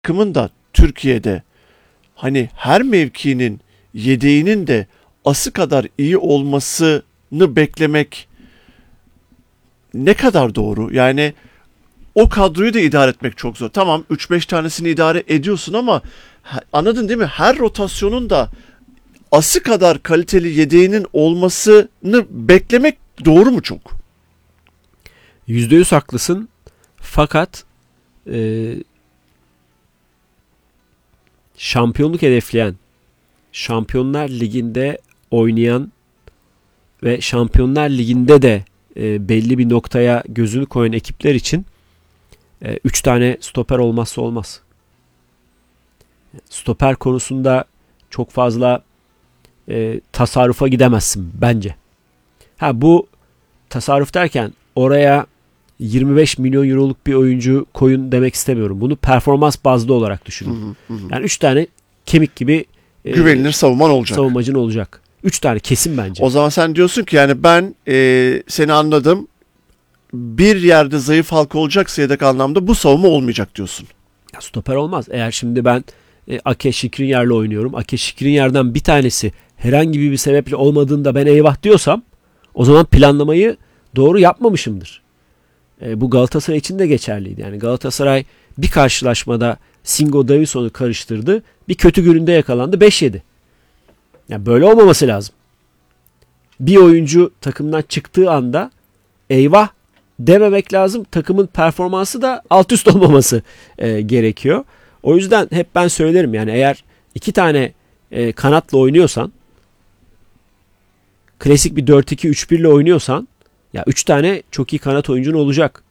takımın da Türkiye'de hani her mevkinin yedeğinin de ası kadar iyi olmasını beklemek ne kadar doğru? Yani o kadroyu da idare etmek çok zor. Tamam 3-5 tanesini idare ediyorsun ama anladın değil mi? Her rotasyonun da ası kadar kaliteli yedeğinin olmasını beklemek doğru mu çok? %100 haklısın. Fakat şampiyonluk hedefleyen, Şampiyonlar Ligi'nde oynayan ve Şampiyonlar Ligi'nde de belli bir noktaya gözünü koyan ekipler için 3 tane stoper olmazsa olmaz. Stoper konusunda çok fazla tasarrufa gidemezsin bence. Bu tasarruf derken oraya 25 milyon euroluk bir oyuncu koyun demek istemiyorum. Bunu performans bazlı olarak düşünün. Yani 3 tane kemik gibi güvenilir savunmacın olacak. 3 tane kesin bence. O zaman sen diyorsun ki yani ben seni anladım. Bir yerde zayıf halka olacaksa yedek anlamda bu savunma olmayacak diyorsun. Ya stoper olmaz. Eğer şimdi ben Ake Skriniar'la oynuyorum. Ake Skriniar'dan bir tanesi herhangi bir sebeple olmadığında ben eyvah diyorsam o zaman planlamayı doğru yapmamışımdır. Bu Galatasaray için de geçerliydi. Yani Galatasaray bir karşılaşmada Singo Davidson'u karıştırdı. Bir kötü gününde yakalandı. 5-7. Yani böyle olmaması lazım. Bir oyuncu takımdan çıktığı anda eyvah dememek lazım. Takımın performansı da alt üst olmaması gerekiyor. O yüzden hep ben söylerim yani eğer 2 tane kanatla oynuyorsan, klasik bir 4-2-3-1 ile oynuyorsan ya 3 tane çok iyi kanat oyuncun olacak.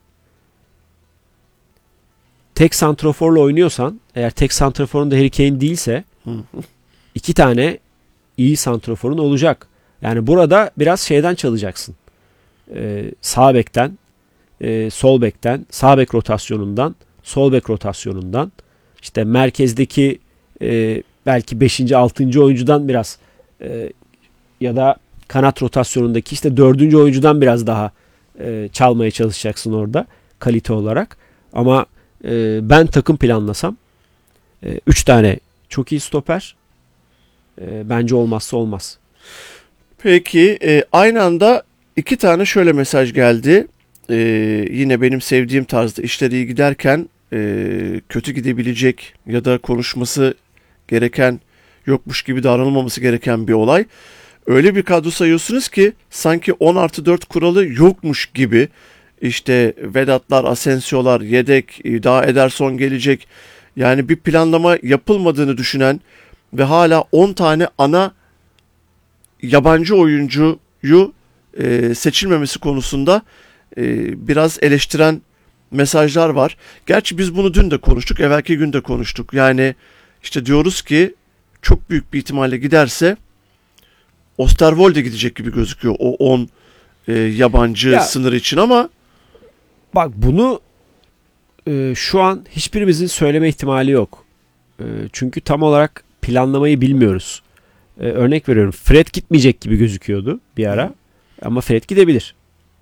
Tek santraforla oynuyorsan, eğer tek santraforun da Harry Kane değilse 2 tane iyi santraforun olacak. Yani burada biraz şeyden çalacaksın. Sağ bekten, sol bekten, sağ bek rotasyonundan, sol bek rotasyonundan, işte merkezdeki belki 5. 6. oyuncudan biraz ya da kanat rotasyonundaki işte 4. oyuncudan biraz daha çalmaya çalışacaksın orada kalite olarak. Ama ben takım planlasam 3 tane çok iyi stoper bence olmazsa olmaz. Peki aynı anda 2 tane şöyle mesaj geldi. Yine benim sevdiğim tarzda işleri iyi giderken kötü gidebilecek ya da konuşması gereken, yokmuş gibi davranılmaması gereken bir olay. Öyle bir kadro sayıyorsunuz ki sanki 10+4 kuralı yokmuş gibi. İşte Vedatlar, Asensio'lar, yedek, daha Ederson gelecek. Yani bir planlama yapılmadığını düşünen ve hala 10 tane ana yabancı oyuncuyu seçilmemesi konusunda biraz eleştiren mesajlar var. Gerçi biz bunu dün de konuştuk, evvelki gün de konuştuk. Yani işte diyoruz ki çok büyük bir ihtimalle giderse Osterwolde gidecek gibi gözüküyor o 10 yabancı sınırı için ama bak bunu şu an hiçbirimizin söyleme ihtimali yok. Çünkü tam olarak planlamayı bilmiyoruz. Örnek veriyorum. Fred gitmeyecek gibi gözüküyordu bir ara. Ama Fred gidebilir.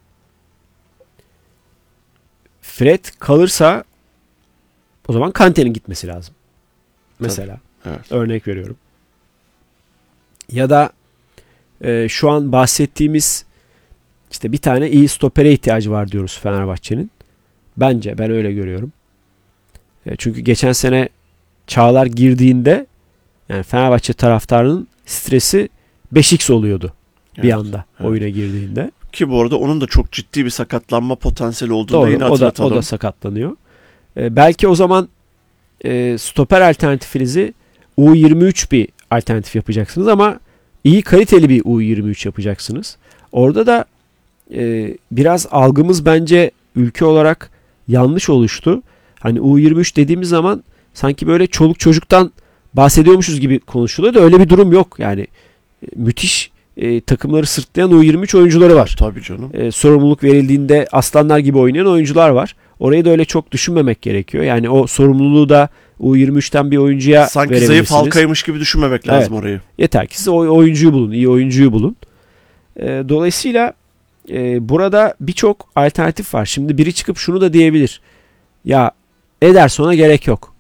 Fred kalırsa o zaman Kante'nin gitmesi lazım. Mesela. Evet. Örnek veriyorum. Ya da şu an bahsettiğimiz işte bir tane iyi stopere ihtiyacı var diyoruz Fenerbahçe'nin. Bence ben öyle görüyorum. Çünkü geçen sene Çağlar girdiğinde yani Fenerbahçe taraftarının stresi 5x oluyordu bir anda oyuna girdiğinde. Ki bu arada onun da çok ciddi bir sakatlanma potansiyeli olduğunu da yine hatırlatalım. O da sakatlanıyor. Belki o zaman stoper alternatifinizi U23 bir alternatif yapacaksınız ama iyi kaliteli bir U23 yapacaksınız. Orada da biraz algımız bence ülke olarak yanlış oluştu. Hani U23 dediğimiz zaman sanki böyle çoluk çocuktan bahsediyormuşuz gibi konuşuluyor da öyle bir durum yok. Yani müthiş takımları sırtlayan U23 oyuncuları var. Tabii canım. Sorumluluk verildiğinde aslanlar gibi oynayan oyuncular var. Orayı da öyle çok düşünmemek gerekiyor. Yani o sorumluluğu da U23'ten bir oyuncuya sanki verebilirsiniz. Zayıf halkaymış gibi düşünmemek lazım orayı. Yeter ki siz o oyuncuyu bulun, iyi oyuncuyu bulun. Dolayısıyla burada birçok alternatif var. Şimdi biri çıkıp şunu da diyebilir. Ya Ederson'a gerek yok.